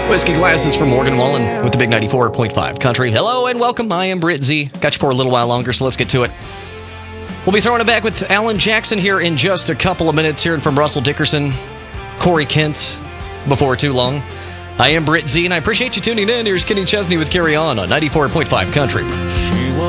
Whiskey Glasses from Morgan Wallen with the big 94.5 Country. Hello and welcome. I am Britt Z. Got you for a little while longer, so let's get to it. We'll be throwing it back with Alan Jackson here in just a couple of minutes, hearing from Russell Dickerson, Corey Kent, before too long. I am Britt Z, and I appreciate you tuning in. Here's Kenny Chesney with Carry On 94.5 Country.